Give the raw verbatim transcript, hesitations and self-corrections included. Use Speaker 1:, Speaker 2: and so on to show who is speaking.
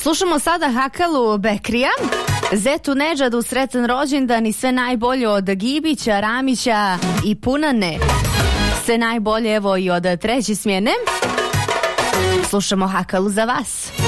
Speaker 1: Slušamo sada Hakalu Bekrija, Zetu Nedžadu, sretan rođendan i sve najbolje od Gibića, Ramića i Punane. Sve najbolje evo i od treće smjene. Slušamo Hakalu za vas.